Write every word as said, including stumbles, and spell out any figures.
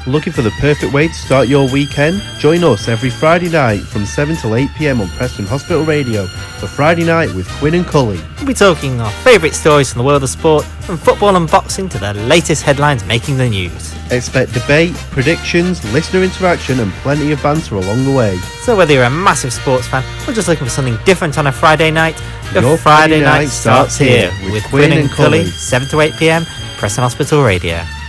Looking for the perfect way to start your weekend? Join us every Friday night from seven till eight p m on Preston Hospital Radio for Friday Night with Quinn and Cully. We'll be talking our favourite stories from the world of sport, from football and boxing to the latest headlines making the news. Expect debate, predictions, listener interaction and plenty of banter along the way. So whether you're a massive sports fan or just looking for something different on a Friday night, your, your Friday, Friday night night starts here with, with Quinn and Cully, seven to eight p m, Preston Hospital Radio.